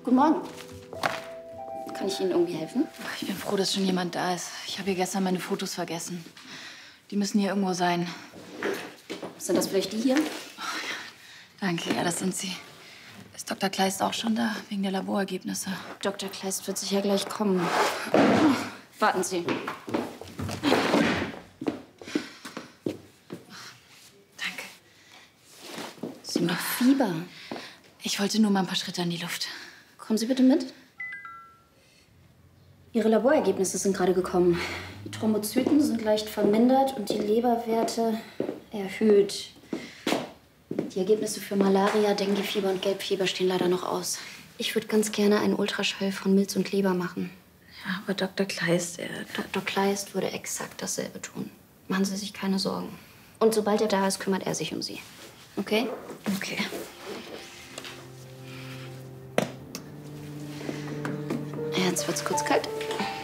Guten Morgen. Kann ich Ihnen irgendwie helfen? Ich bin froh, dass schon jemand da ist. Ich habe hier gestern meine Fotos vergessen. Die müssen hier irgendwo sein. Sind das vielleicht die hier? Danke, ja, das sind sie. Ist Dr. Kleist auch schon da, wegen der Laborergebnisse? Dr. Kleist wird sicher gleich kommen. Warten Sie. Danke. Sie haben doch Fieber. Ich wollte nur mal ein paar Schritte in die Luft. Kommen Sie bitte mit. Ihre Laborergebnisse sind gerade gekommen. Die Thrombozyten sind leicht vermindert und die Leberwerte erhöht. Die Ergebnisse für Malaria, Denguefieber und Gelbfieber stehen leider noch aus. Ich würde ganz gerne einen Ultraschall von Milz und Leber machen. Ja, aber Dr. Kleist, Dr. Kleist würde exakt dasselbe tun. Machen Sie sich keine Sorgen. Und sobald er da ist, kümmert er sich um Sie. Okay? Okay. Jetzt wird's kurz kalt.